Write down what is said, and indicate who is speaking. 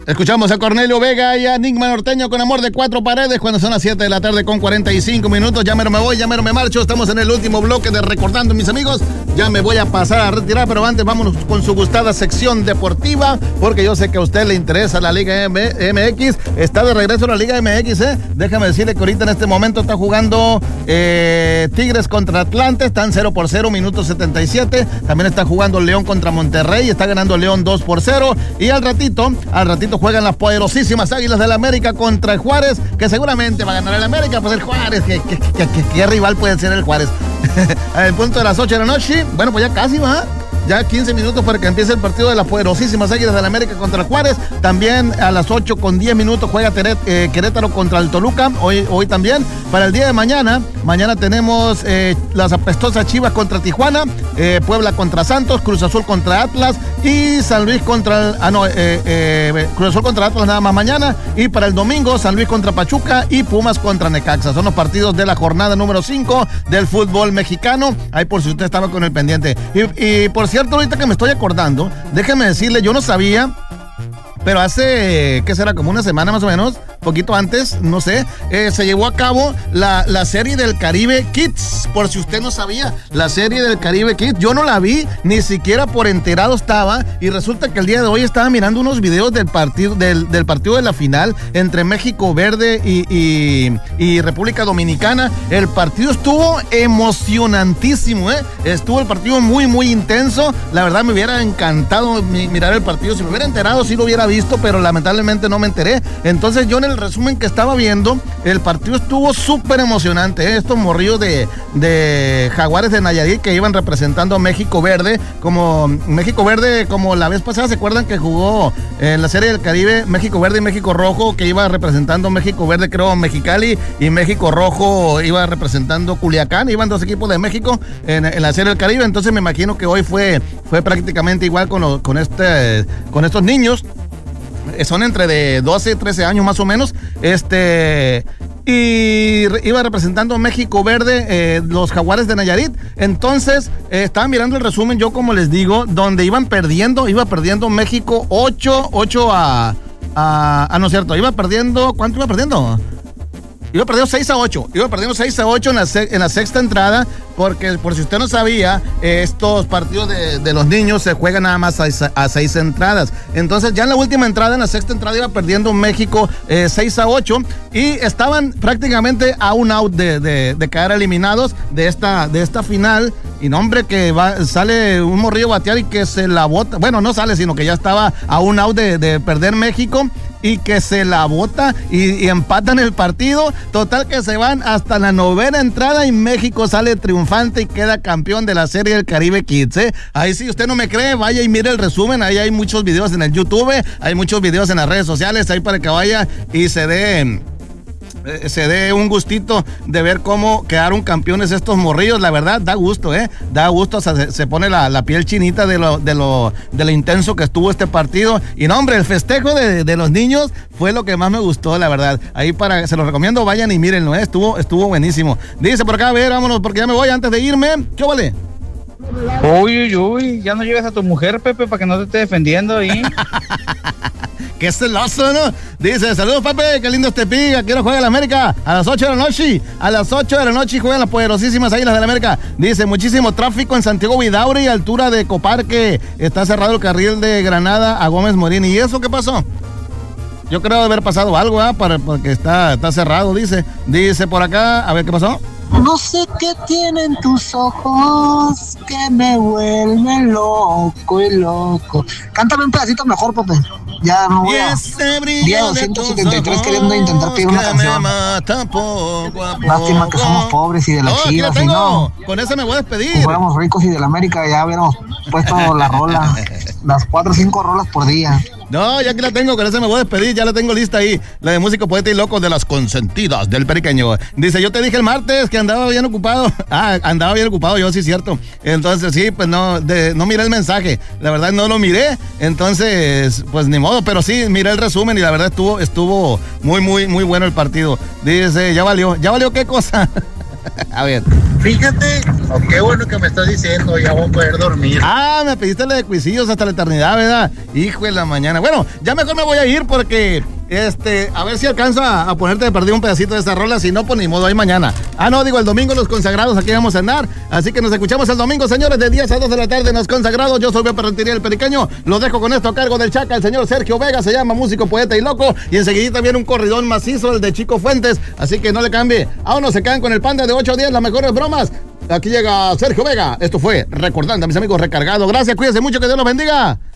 Speaker 1: Escuchamos a Cornelio Vega y a Enigma Norteño con Amor de Cuatro Paredes cuando son las 7 de la tarde con 45 minutos. Ya mero me voy, ya mero me marcho. Estamos en el último bloque de Recordando, mis amigos. Ya me voy a pasar a retirar, pero antes vámonos con su gustada sección deportiva, porque yo sé que a usted le interesa la Liga MX. Está de regreso la Liga MX, ¿eh? Déjame decirle que ahorita en este momento está jugando Tigres contra Atlante. Están 0-0, minuto 77. También está jugando León contra Monterrey. Está ganando León 2-0. Y al ratito juegan las poderosísimas Águilas del América contra el Juárez, que seguramente va a ganar el América. Pues el Juárez, ¿qué rival puede ser el Juárez? Al punto de las 8 de la noche, bueno, pues ya casi va. Ya 15 minutos para que empiece el partido de las poderosísimas Águilas del América contra Juárez. También a las 8:10 juega Querétaro contra el Toluca. Hoy también. Para el día de mañana tenemos las apestosas Chivas contra Tijuana, Puebla contra Santos, Cruz Azul contra Atlas y San Luis contra Cruz Azul contra Atlas nada más mañana. Y para el domingo, San Luis contra Pachuca y Pumas contra Necaxa. Son los partidos de la jornada número 5 del fútbol mexicano. Ahí por si usted estaba con el pendiente. Y por cierto, ahorita que me estoy acordando, déjeme decirle, yo no sabía, pero hace, ¿qué será? Como una semana más o menos, poquito antes, no sé, se llevó a cabo la serie del Caribe Kids, por si usted no sabía, la serie del Caribe Kids, yo no la vi, ni siquiera por enterado estaba, y resulta que el día de hoy estaba mirando unos videos del partido de la final entre México Verde y República Dominicana. El partido estuvo emocionantísimo, estuvo el partido muy, muy intenso. La verdad me hubiera encantado mirar el partido, si me hubiera enterado sí lo hubiera visto, pero lamentablemente no me enteré. Entonces yo en el resumen que estaba viendo, el partido estuvo súper emocionante, estos morrillos de Jaguares de Nayarit que iban representando a México Verde, como la vez pasada, ¿se acuerdan que jugó en la serie del Caribe México Verde y México Rojo, que iba representando México Verde, creo, Mexicali, y México Rojo iba representando Culiacán? Iban dos equipos de México en la serie del Caribe. Entonces me imagino que hoy fue prácticamente igual con estos niños. Son entre de 12 y 13 años más o menos. Y iba representando México Verde, los Jaguares de Nayarit. Entonces, estaba mirando el resumen, yo como les digo, donde iba perdiendo México 8 no es cierto, iba perdiendo, ¿cuánto iba perdiendo? Iba perdiendo 6-8 en la sexta entrada, porque por si usted no sabía, estos partidos de los niños se juegan nada más a 6 entradas. Entonces ya en la última entrada, en la sexta entrada, iba perdiendo México 6-8 y estaban prácticamente a un out de caer eliminados de esta final. Y no, hombre, que sale un morrillo a batear y que se la bota. Bueno, no sale, sino que ya estaba a un out de perder México y que se la bota y empatan el partido. Total que se van hasta la 9ª entrada y México sale triunfante y queda campeón de la serie del Caribe Kids, Ahí si usted no me cree, vaya y mire el resumen. Ahí hay muchos videos en el YouTube, hay muchos videos en las redes sociales, ahí para que vaya y se dé un gustito de ver cómo quedaron campeones estos morrillos. La verdad, da gusto, da gusto, o sea, se pone la piel chinita de lo intenso que estuvo este partido. Y no, hombre, el festejo de los niños fue lo que más me gustó, la verdad. Ahí se los recomiendo, vayan y mírenlo, estuvo buenísimo. Dice por acá, a ver, vámonos, porque ya me voy antes de irme. ¿Qué vale?
Speaker 2: Uy, ya no lleves a tu mujer, Pepe, para que no te esté defendiendo ahí.
Speaker 1: Qué celoso, ¿no? Dice, saludos, Pepe, qué lindo este piga, quiero jugar en la América a las 8 de la noche. A las 8 de la noche juegan las poderosísimas Águilas de la América. Dice, muchísimo tráfico en Santiago Vidauri, altura de Coparque. Está cerrado el carril de Granada a Gómez Morín. ¿Y eso qué pasó? Yo creo de haber pasado algo, porque está cerrado, dice. Dice por acá, a ver qué pasó.
Speaker 3: No sé qué tienen tus ojos que me vuelven loco y loco. Cántame un pedacito mejor, Pepe. Ya no voy a... Día 273 queriendo intentar pedir una canción. Lástima que somos pobres y de las Chivas y no.
Speaker 1: Con eso me voy a despedir.
Speaker 3: Si fuéramos ricos y de la América ya hubiéramos puesto la rola, las 4 o 5 rolas por día.
Speaker 1: No, ya que la tengo, con esa me voy a despedir, ya la tengo lista ahí. La de Músico, Poeta y Loco de las consentidas del Periqueño. Dice, yo te dije el martes que andaba bien ocupado. Andaba bien ocupado yo, sí, cierto. Entonces, sí, pues no miré el mensaje. La verdad no lo miré. Entonces, pues ni modo, pero sí, miré el resumen y la verdad estuvo muy, muy, muy bueno el partido. Dice, ya valió qué cosa. A ver.
Speaker 4: Fíjate, qué bueno que me estás diciendo, ya voy a poder dormir.
Speaker 1: Ah, me pediste la de Cuisillos hasta la eternidad, ¿verdad? Hijo de la mañana. Bueno, ya mejor me voy a ir porque, a ver si alcanzo a ponerte de perdido un pedacito de esta rola, si no, pues ni modo, ahí mañana. El domingo los consagrados, aquí vamos a andar, así que nos escuchamos el domingo, señores, de 10 a 2 de la tarde en los consagrados. Yo soy Pepe Rentería, el Periqueño, lo dejo con esto a cargo del Chaca, el señor Sergio Vega, se llama Músico, Poeta y Loco, y enseguidita viene un corridón macizo, el de Chico Fuentes, así que no le cambie. Aún no se quedan con el Panda de 8 a 10, las mejores bromas. Aquí llega Sergio Vega. Esto fue Recordando a mis amigos Recargado. Gracias, cuídense mucho, que Dios los bendiga.